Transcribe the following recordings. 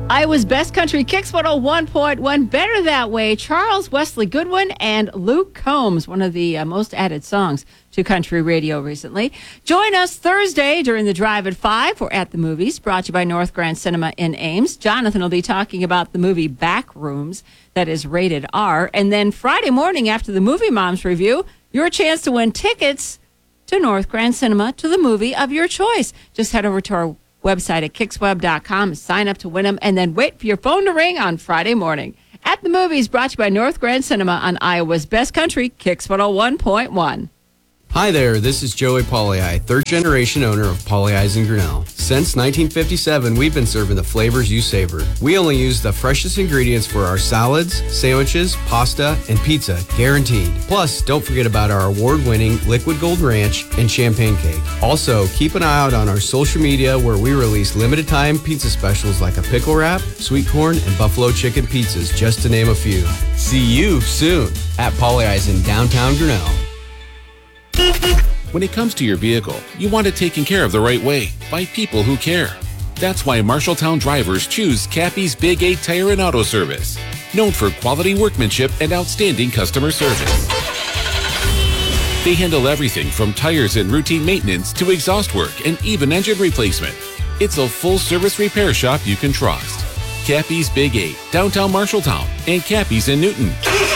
Iowa's Best Country Kicks 101.1. Better That Way. Charles Wesley Goodwin and Luke Combs, one of the most added songs to country radio recently. Join us Thursday during the Drive at 5 for At the Movies, brought to you by North Grand Cinema in Ames. Jonathan will be talking about the movie Backrooms, that is rated R. And then Friday morning after the Movie Moms Review, your chance to win tickets to North Grand Cinema to the movie of your choice. Just head over to our website at kicksweb.com, sign up to win them, and then wait for your phone to ring on Friday morning. At the Movies, brought to you by North Grand Cinema on Iowa's Best Country, Kicks 101.1. Hi there, this is Joey Pauley, third-generation owner of Pauley Eyes in Grinnell. Since 1957, we've been serving the flavors you savor. We only use the freshest ingredients for our salads, sandwiches, pasta, and pizza, guaranteed. Plus, don't forget about our award-winning Liquid Gold Ranch and Champagne Cake. Also, keep an eye out on our social media where we release limited-time pizza specials like a pickle wrap, sweet corn, and buffalo chicken pizzas, just to name a few. See you soon at Pauley Eyes in downtown Grinnell. When it comes to your vehicle, you want it taken care of the right way by people who care. That's why Marshalltown drivers choose Cappy's Big 8 Tire and Auto Service, known for quality workmanship and outstanding customer service. They handle everything from tires and routine maintenance to exhaust work and even engine replacement. It's a full-service repair shop you can trust. Cappy's Big 8, downtown Marshalltown, and Cappy's in Newton.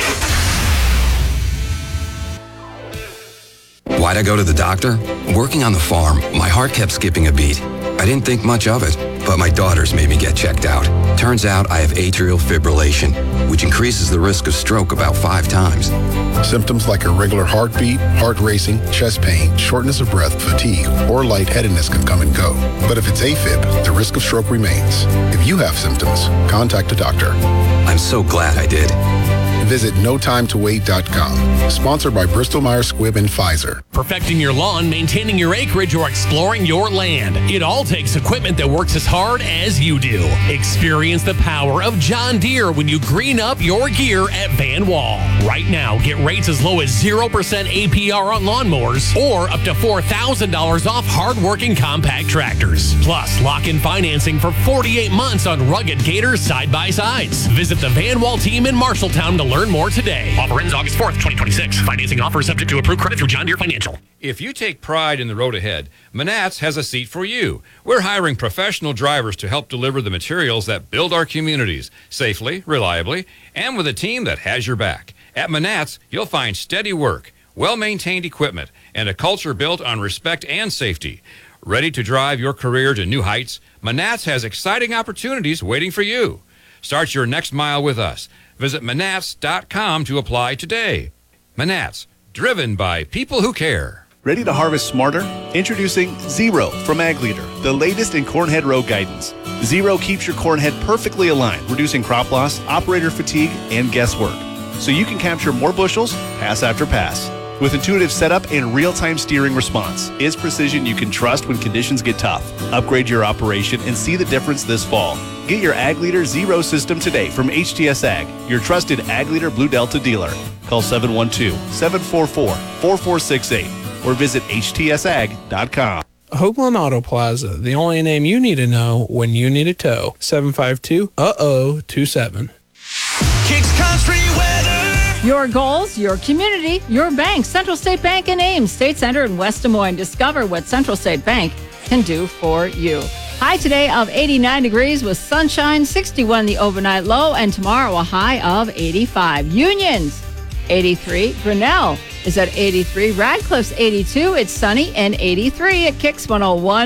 Why'd I go to the doctor? Working on the farm, my heart kept skipping a beat. I didn't think much of it, but my daughters made me get checked out. Turns out I have atrial fibrillation, which increases the risk of stroke about 5 times. Symptoms like irregular heartbeat, heart racing, chest pain, shortness of breath, fatigue, or lightheadedness can come and go. But if it's AFib, the risk of stroke remains. If you have symptoms, contact a doctor. I'm so glad I did. Visit NoTimeToWait.com. Sponsored by Bristol-Myers Squibb and Pfizer. Perfecting your lawn, maintaining your acreage, or exploring your land. It all takes equipment that works as hard as you do. Experience the power of John Deere when you green up your gear at Van Wall. Right now, get rates as low as 0% APR on lawnmowers or up to $4,000 off hard-working compact tractors. Plus, lock in financing for 48 months on rugged Gator side-by-sides. Visit the Van Wall team in Marshalltown to learn more today. Offer ends August 4th, 2026. Financing offer is subject to approved credit through John Deere Financial. If you take pride in the road ahead, Manats has a seat for you. We're hiring professional drivers to help deliver the materials that build our communities safely, reliably, and with a team that has your back. At Manats, you'll find steady work, well-maintained equipment, and a culture built on respect and safety. Ready to drive your career to new heights? Manats has exciting opportunities waiting for you. Start your next mile with us. Visit Manats.com to apply today. Manats, driven by people who care. Ready to harvest smarter? Introducing Zero from Ag Leader, the latest in corn head row guidance. Zero keeps your corn head perfectly aligned, reducing crop loss, operator fatigue, and guesswork, so you can capture more bushels, pass after pass. With intuitive setup and real-time steering response, it's precision you can trust when conditions get tough. Upgrade your operation and see the difference this fall. Get your Ag Leader Zero system today from HTS Ag, your trusted Ag Leader Blue Delta dealer. Call 712-744-4468 or visit htsag.com. Hoagland Auto Plaza, the only name you need to know when you need a tow. 752-27. Kicks Country Weather. Your goals, your community, your bank. Central State Bank in Ames, State Center in West Des Moines. Discover what Central State Bank can do for you. High today of 89 degrees with sunshine, 61 the overnight low, and tomorrow a high of 85. Unions, 83. Grinnell is at 83. Radcliffe's 82. It's sunny and 83 at Kicks 101.